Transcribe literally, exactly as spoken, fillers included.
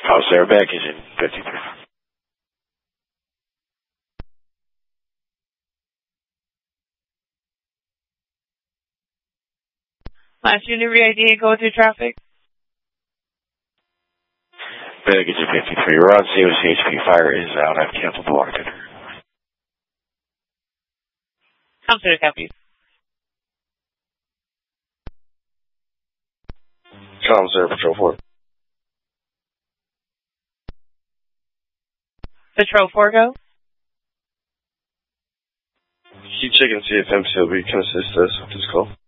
House airbag is in fifty-three. Last unit re-I D and go through traffic. Baggage in fifty-three. We're on C O C H P. Fire is out. I've canceled the water tender. Consider copy. Com, sir. Patrol four. Patrol four, go. Keep checking to see if M C L B can assist us with this call.